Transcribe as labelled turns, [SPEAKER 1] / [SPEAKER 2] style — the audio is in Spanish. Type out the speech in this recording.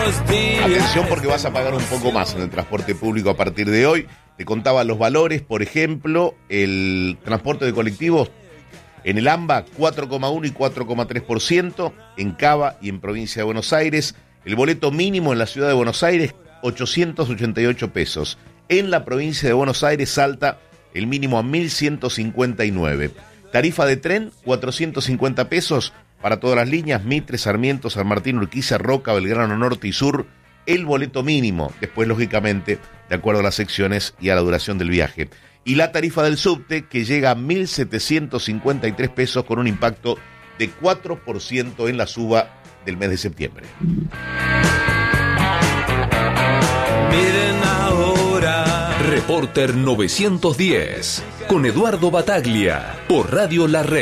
[SPEAKER 1] Atención porque vas a pagar un poco más en el transporte público a partir de hoy. Te contaba los valores, por ejemplo, el transporte de colectivos en el AMBA 4,1 y 4,3%, en Cava y en provincia de Buenos Aires. El boleto mínimo en la ciudad de Buenos Aires, 888 pesos. En la provincia de Buenos Aires salta el mínimo a 1.159. Tarifa de tren, 450 pesos para todas las líneas, Mitre, Sarmiento, San Martín, Urquiza, Roca, Belgrano Norte y Sur. El boleto mínimo, después lógicamente, de acuerdo a las secciones y a la duración del viaje. Y la tarifa del subte, que llega a 1.753 pesos con un impacto de 4% en la suba del mes de septiembre.
[SPEAKER 2] Miren ahora.
[SPEAKER 3] Reporter 910, con Eduardo Bataglia, por Radio La Red.